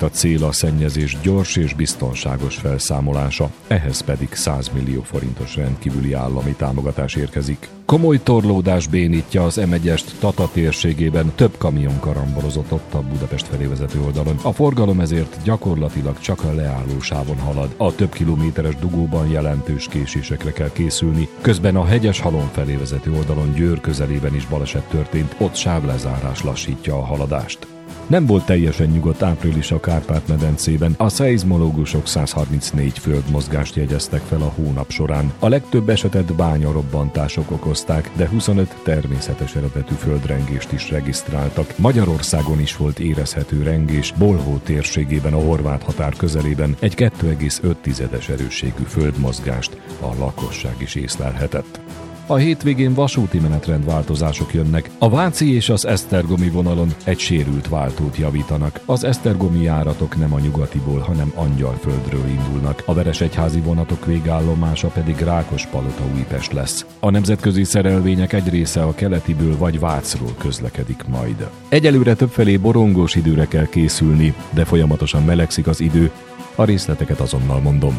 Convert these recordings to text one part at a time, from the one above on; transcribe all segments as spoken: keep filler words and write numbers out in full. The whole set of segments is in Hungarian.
a cél a szennyezés gyors és biztonságos felszámolása, ehhez pedig száz millió forintos rendkívüli állami támogatás érkezik. Komoly torlódás bénítja az em egyest Tata térségében, több kamion karambolozott ott a Budapest felé vezető oldalon. A forgalom ezért gyakorlatilag csak a leállósávon halad. A több kilométeres dugóban jelentős késésekre kell készülni. Közben a Hegyeshalom felé vezető oldalon Győr közelében is baleset történt, ott sávlezárás lassítja a haladást. Nem volt teljesen nyugodt április a Kárpát-medencében. A szeizmológusok száz harmincnégy földmozgást jegyeztek fel a hónap során. A legtöbb esetet bányarobbantások okozták, de huszonöt természetes eredetű földrengést is regisztráltak. Magyarországon is volt érezhető rengés, Bolhó térségében, a horvát határ közelében egy kettő egész öt erősségű földmozgást a lakosság is észlelhetett. A hétvégén vasúti menetrendváltozások jönnek. A váci és az esztergomi vonalon egy sérült váltót javítanak. Az esztergomi járatok nem a nyugatiból, hanem Angyalföldről indulnak. A veresegyházi vonatok végállomása pedig Rákospalota-Újpest lesz. A nemzetközi szerelvények egy része a keletiből vagy Vácról közlekedik majd. Egyelőre többfelé borongós időre kell készülni, de folyamatosan melegszik az idő. A részleteket azonnal mondom.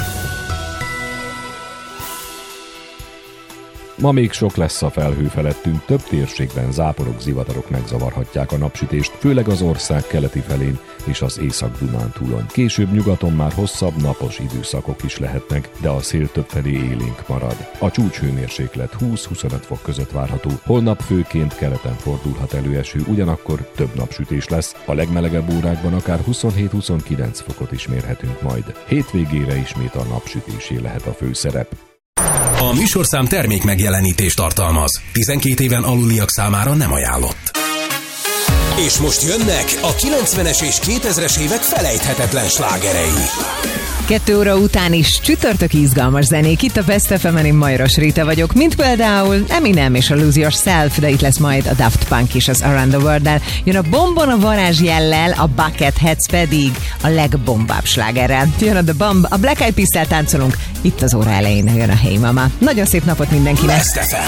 Ma még sok lesz a felhő felettünk, több térségben záporok, zivatarok megzavarhatják a napsütést, főleg az ország keleti felén és az Észak-Dunántúlon. Később nyugaton már hosszabb, napos időszakok is lehetnek, de a szél többfelé élénk marad. A csúcshőmérséklet húsz-huszonöt fok között várható. Holnap főként keleten fordulhat elő eső, ugyanakkor több napsütés lesz. A legmelegebb órákban akár huszonhét-huszonkilenc fokot is mérhetünk majd. Hétvégére ismét a napsütésé lehet a főszerep. A műsorszám termék megjelenítést tartalmaz. tizenkét éven aluliak számára nem ajánlott. És most jönnek a kilencvenes és kétezres évek felejthetetlen slágerei. Kettő óra után is csütörtöki izgalmas zenék. Itt a Best ef emen, én Majros Rita vagyok, mint például Eminem és a Lose Yourself, de itt lesz majd a Daft Punk és az Around the World-del. Jön a Bombon a varázsjellel, a Bucketheads pedig a legbombább slágerrel. Jön a The Bomb, a Black Eyed Peas-szel táncolunk, itt az óra elején jön a Hey Mama. Nagyon szép napot mindenkinek! Best ef em.